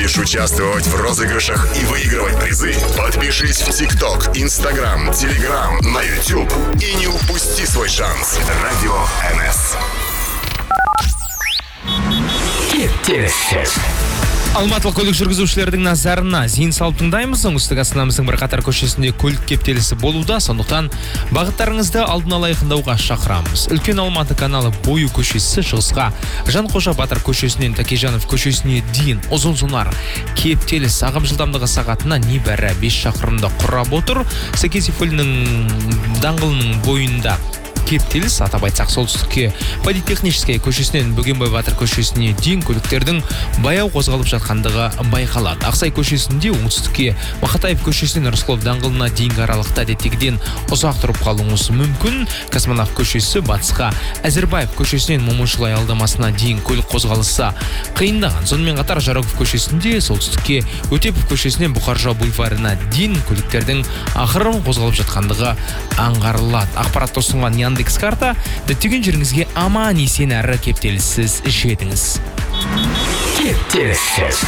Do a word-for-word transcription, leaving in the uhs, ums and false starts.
Хочешь участвовать в розыгрышах и выигрывать призы? Подпишись в ТикТок, Инстаграм, Телеграм, на Ютуб и не упусти свой шанс. Радио эн эс. Алматылық көлік жүргізушілердің назарына зейін салып тыңдаймыз. Оңтүстік астанамыздың бірқатар көшесінде көлік кептелісі болуда, сондықтан бағыттарыңызды алдын ала айқындауға шақырамыз. Үлкен Алматы каналы Бойы көшесі шығысқа, Жанқожа Батыр көшесінен Такежанов көшесіне дейін ұзын-сонар кептеліс ағым жылдамдығы сағатына небәрі бес шақырымды құрап отыр. Сакесифөлінің даңғылының бойында кептеліс, атап айтсақ солтүстікке Политехническая көшесінен Бөгенбай Батыр көшесіне дейін көліктердің баяу қозғалып жатқандығы байқалады. Ақсай көшесінде оңтүстікке Мақатаев көшесінен Рысқұлов даңғылына дейінгі аралықта әдеттегіден ұзақ тұрып қалуыңыз мүмкін. Космонавт көшесі батысқа Әзірбаев көшесінен Момышұлы аялдамасына дейін көлік қозғалысы қиындаған. Сонымен қатар Жароков көшесінде солтүстікке Өтепов көшесінен Бұқаржы бульварына дейін көліктердің ақырын қозғалып жатқандығы аңғарылады. Ақпаратты ұсынған Яндекс карта, діттеген жеріңізге аман есен әрі кептеліссіз жетіңіз. Кептеліссіз